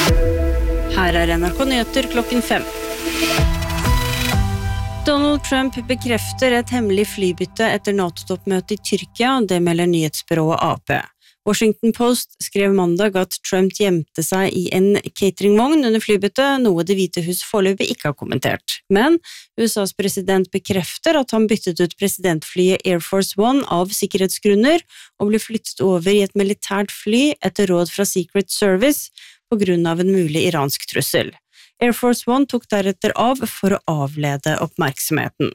Her NRK Nyheter klokken 5. Donald Trump bekrefter et hemmelig flybytte etter NATO-toppmøtet i Tyrkia, det melder nyhetsbyrået AP. Washington Post skrev mandag at Trump gjemte seg i en cateringvogn under flybyttet, noe Det hvite hus foreløpig ikke har kommentert. Men USAs president bekrefter at han byttet ut presidentflyet Air Force One av sikkerhetsgrunner og ble flyttet over i et militært fly etter råd fra Secret Service på grunn av en mulig iransk trussel. Air Force One tok deretter av for å avlede oppmerksomheten.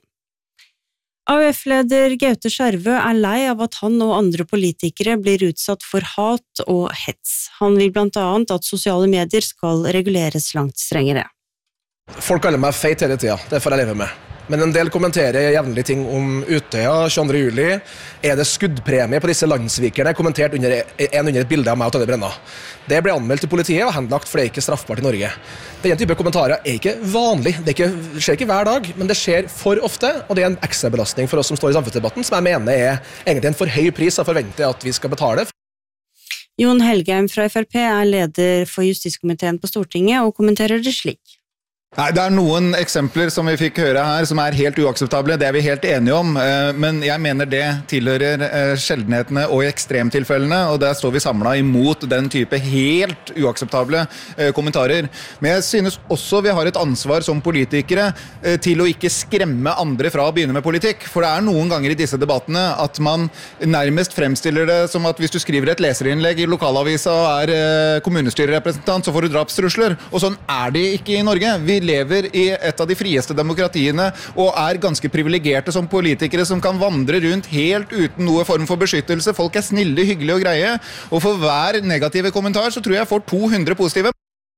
AUF-leder Gaute Skjervø lei av at han og andre politikere blir utsatt for hat og hets. Han vil blant annet at sosiale medier skal reguleres langt strengere. Folk kaller meg feit hele tida, det får jeg leve med. Men en del kommenterer jevnlig ting om Utøya, 22. juli. Det skuddpremie på disse landsvikerne, kommentert under et bilde av meg og Tonje Brenna. Det ble anmeldt til politiet og henlagt, for det ikke straffbart i Norge. Denne type kommentarer ikke vanlig, det skjer ikke hver dag, men det skjer for ofte, og det en ekstra belastning for oss som står i samfunnsdebatten, som jeg mener egentlig en for høy pris jeg forventer at vi skal betale. Jon Helgheim fra FrP leder for justiskomiteen på Stortinget og kommenterer det slik. Nei, det noen eksempler som vi fikk høre her som helt uakseptable, det vi helt enige om, men jeg mener det tilhører sjeldenhetene og ekstremtilfellene, og der står vi samlet imot den type helt uakseptable kommentarer. Men jeg synes også vi har et ansvar som politikere til å ikke skremme andre fra å begynne med politikk, for det noen ganger i disse debattene at man nærmest fremstiller det som at hvis du skriver et leserinnlegg i lokalavisa og kommunestyrerepresentant, så får du drapstrusler, og sånn det ikke i Norge. Vi lever i et av de frieste demokratiene og ganske privilegerte som politikere som kan vandre rundt helt uten noe form for beskyttelse. Folk snille, hyggelige og greie, og for hver negative kommentar så tror jeg får 200 positive.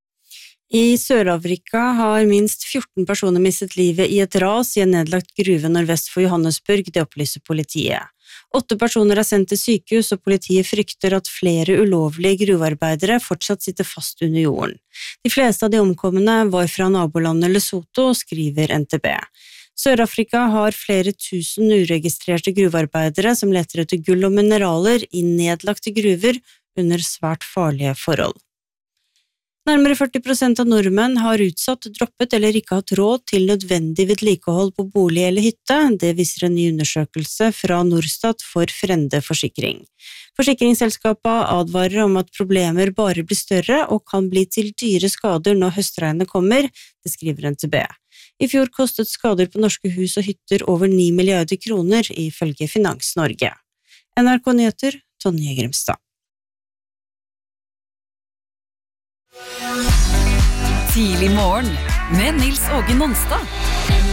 I Sør-Afrika har minst 14 personer mistet livet i et ras i en nedlagt gruve nordvest for Johannesburg, det opplyser politiet. 8 personer sendt til sykehus, og politiet frykter at flere ulovlige gruvearbeidere fortsatt sitter fast under jorden. De fleste av de omkomne var fra nabolandet Lesotho, skriver NTB. Sør-Afrika har flere tusen uregistrerte gruvearbeidere som leter etter gull og mineraler i nedlagte gruver under svært farlige forhold. Nærmere 40% av nordmenn har utsatt, droppet eller ikke hatt råd til nødvendig vedlikehold på bolig eller hytte. Det viser en ny undersøkelse fra Norstat for Frende Forsikring. Forsikringsselskapet advarer om at problemer bare blir større og kan bli til dyre skader når høstregnet kommer, det skriver NTB. I fjor kostet skader på norske hus og hytter over 9 milliarder kroner, ifølge Finans Norge. NRK Nyheter, Tonje Grimstad. Tidlig morgen med Nils Åge Nonstad.